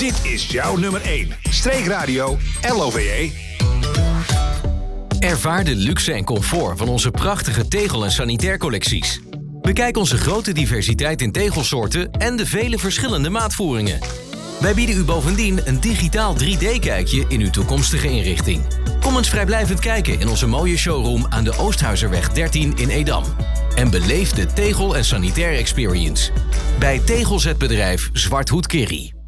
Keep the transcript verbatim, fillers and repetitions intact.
Dit is jouw nummer één. Streekradio L O V E. Ervaar de luxe en comfort van onze prachtige tegel- en sanitaircollecties. Bekijk onze grote diversiteit in tegelsoorten en de vele verschillende maatvoeringen. Wij bieden u bovendien een digitaal drie D-kijkje in uw toekomstige inrichting. Kom eens vrijblijvend kijken in onze mooie showroom aan de Oosthuizerweg dertien in Edam. En beleef de tegel- en sanitair experience bij tegelzetbedrijf Zwarthoed Kerry.